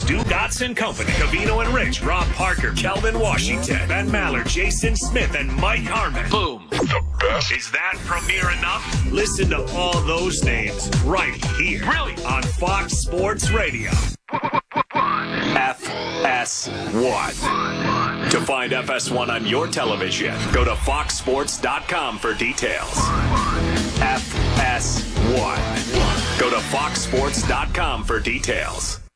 Stu Dotson Company, Cavino and Rich, Rob Parker, Kelvin Washington, Ben Maller, Jason Smith, and Mike Harmon. Boom. The best. Is that premiere enough? Listen to all those names right here. Really? On Fox Sports Radio. FS1. To find FS1 on your television, go to foxsports.com for details. FS1. Go to foxsports.com for details.